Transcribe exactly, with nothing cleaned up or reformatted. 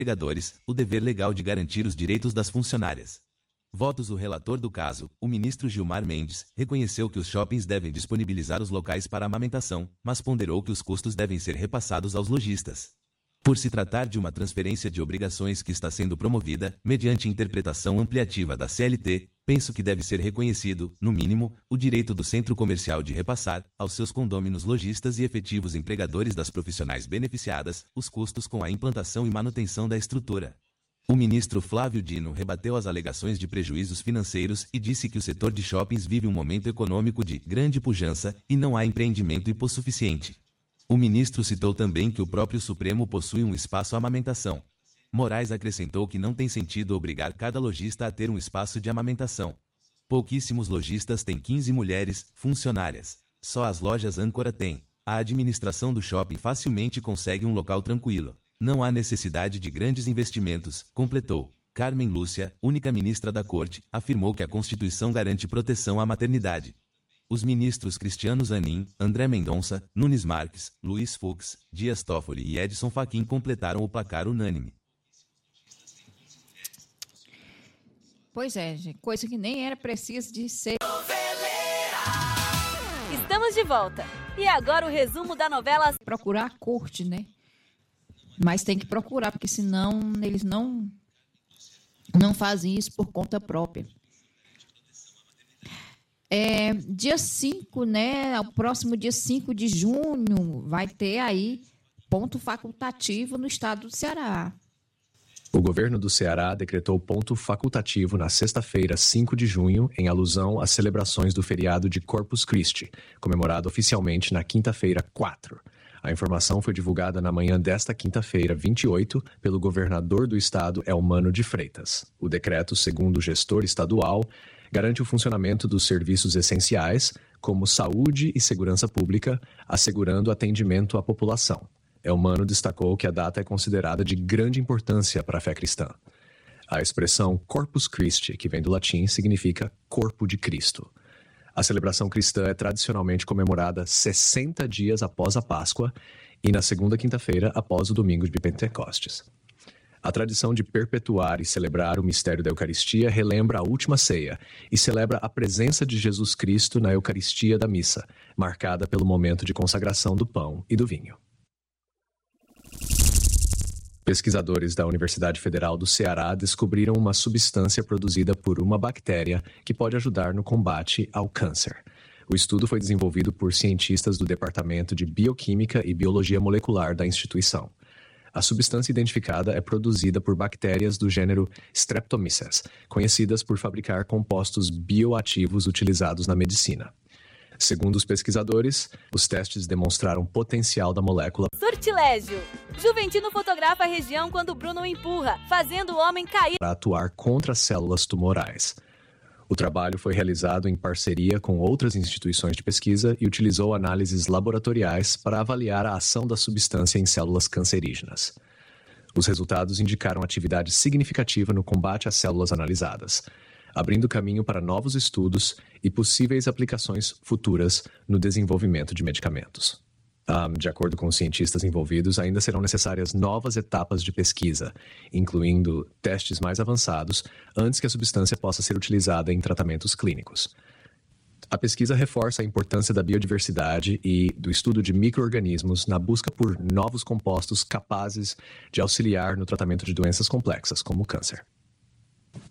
empregadores, o dever legal de garantir os direitos das funcionárias. Votos. O relator do caso, o ministro Gilmar Mendes, reconheceu que os shoppings devem disponibilizar os locais para amamentação, mas ponderou que os custos devem ser repassados aos lojistas. Por se tratar de uma transferência de obrigações que está sendo promovida, mediante interpretação ampliativa da C L T, penso que deve ser reconhecido, no mínimo, o direito do centro comercial de repassar, aos seus condôminos lojistas e efetivos empregadores das profissionais beneficiadas, os custos com a implantação e manutenção da estrutura. O ministro Flávio Dino rebateu as alegações de prejuízos financeiros e disse que o setor de shoppings vive um momento econômico de grande pujança e não há empreendimento hipossuficiente. O ministro citou também que o próprio Supremo possui um espaço amamentação. Moraes acrescentou que não tem sentido obrigar cada lojista a ter um espaço de amamentação. Pouquíssimos lojistas têm quinze mulheres funcionárias. Só as lojas âncora têm. A administração do shopping facilmente consegue um local tranquilo. Não há necessidade de grandes investimentos, completou. Carmen Lúcia, única ministra da Corte, afirmou que a Constituição garante proteção à maternidade. Os ministros Cristiano Zanin, André Mendonça, Nunes Marques, Luiz Fux, Dias Toffoli e Edson Fachin completaram o placar unânime. Pois é, gente, coisa que nem era preciso de ser. Estamos de volta. E agora o resumo da novela... Procurar a corte, né? Mas tem que procurar, porque senão eles não, não fazem isso por conta própria. É, dia cinco, né? O próximo dia cinco de junho vai ter aí ponto facultativo no estado do Ceará. O governo do Ceará decretou ponto facultativo na sexta-feira, cinco de junho, em alusão às celebrações do feriado de Corpus Christi, comemorado oficialmente na quinta-feira, quatro. A informação foi divulgada na manhã desta quinta-feira, vinte e oito, pelo governador do estado, Elmano de Freitas. O decreto, segundo o gestor estadual, garante o funcionamento dos serviços essenciais, como saúde e segurança pública, assegurando atendimento à população. Elmano destacou que a data é considerada de grande importância para a fé cristã. A expressão Corpus Christi, que vem do latim, significa corpo de Cristo. A celebração cristã é tradicionalmente comemorada sessenta dias após a Páscoa e na segunda quinta-feira após o domingo de Pentecostes. A tradição de perpetuar e celebrar o mistério da Eucaristia relembra a última ceia e celebra a presença de Jesus Cristo na Eucaristia da missa, marcada pelo momento de consagração do pão e do vinho. Pesquisadores da Universidade Federal do Ceará descobriram uma substância produzida por uma bactéria que pode ajudar no combate ao câncer. O estudo foi desenvolvido por cientistas do Departamento de Bioquímica e Biologia Molecular da instituição. A substância identificada é produzida por bactérias do gênero Streptomyces, conhecidas por fabricar compostos bioativos utilizados na medicina. Segundo os pesquisadores, os testes demonstraram potencial da molécula. Sortilégio. Juventino fotografa a região quando Bruno empurra, fazendo o homem cair. Para atuar contra as células tumorais. O trabalho foi realizado em parceria com outras instituições de pesquisa e utilizou análises laboratoriais para avaliar a ação da substância em células cancerígenas. Os resultados indicaram atividade significativa no combate às células analisadas, abrindo caminho para novos estudos e possíveis aplicações futuras no desenvolvimento de medicamentos. Um, de acordo com os cientistas envolvidos, ainda serão necessárias novas etapas de pesquisa, incluindo testes mais avançados, antes que a substância possa ser utilizada em tratamentos clínicos. A pesquisa reforça a importância da biodiversidade e do estudo de micro-organismos na busca por novos compostos capazes de auxiliar no tratamento de doenças complexas, como o câncer.